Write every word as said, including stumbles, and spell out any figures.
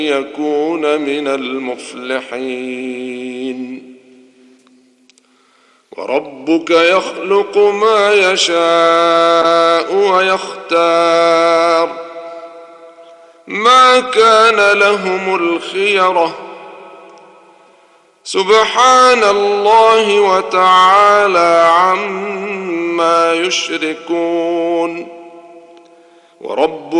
يكون من المفلحين. وربك يخلق ما يشاء ويختار، ما كان لهم الخيرة، سبحان الله وتعالى عما يشركون. ورب